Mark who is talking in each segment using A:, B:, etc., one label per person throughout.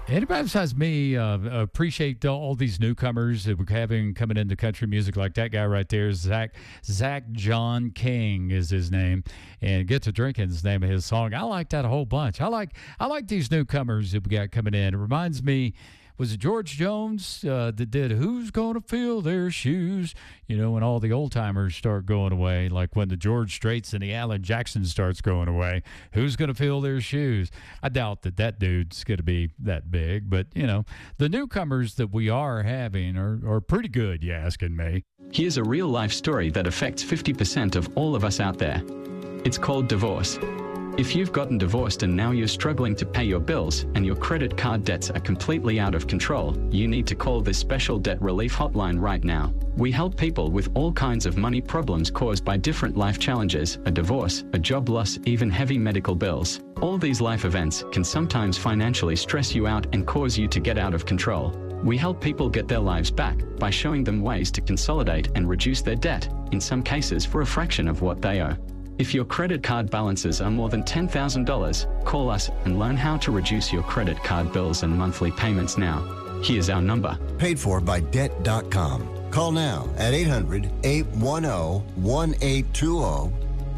A: Anybody besides me appreciate all these newcomers that we're having coming into country music, like that guy right there, Zach John King is his name, and Get to Drinking is the name of his song. I like that a whole bunch. I like these newcomers that we got coming in. It reminds me. Was it George Jones that did Who's Gonna Fill Their Shoes? You know, when all the old timers start going away, like when the George Straits and the Alan Jackson starts going away, who's going to fill their shoes? I doubt that dude's going to be that big, but, you know, the newcomers that we are having are pretty good, you asking me.
B: Here's a real-life story that affects 50% of all of us out there. It's called divorce. If you've gotten divorced and now you're struggling to pay your bills and your credit card debts are completely out of control, you need to call this special debt relief hotline right now. We help people with all kinds of money problems caused by different life challenges, a divorce, a job loss, even heavy medical bills. All these life events can sometimes financially stress you out and cause you to get out of control. We help people get their lives back by showing them ways to consolidate and reduce their debt, in some cases for a fraction of what they owe. If your credit card balances are more than $10,000, call us and learn how to reduce your credit card bills and monthly payments now. Here's our number.
C: Paid for by Debt.com. Call now at 800-810-1820.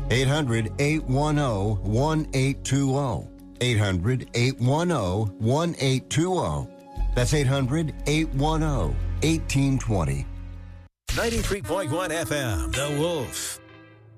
C: 800-810-1820. 800-810-1820. That's 800-810-1820.
D: 93.1 FM, The Wolf.